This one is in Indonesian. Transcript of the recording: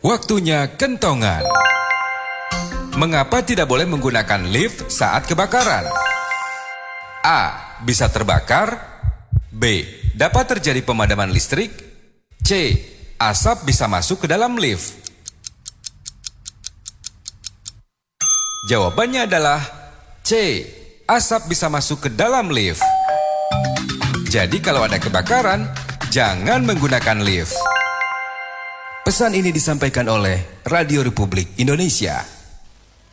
Waktunya kentongan. Mengapa tidak boleh menggunakan lift saat kebakaran? A. Bisa terbakar. B. Dapat terjadi pemadaman listrik. C. Asap bisa masuk ke dalam lift. Jawabannya adalah C. Asap bisa masuk ke dalam lift. Jadi kalau ada kebakaran, jangan menggunakan lift. Pesan ini disampaikan oleh Radio Republik Indonesia.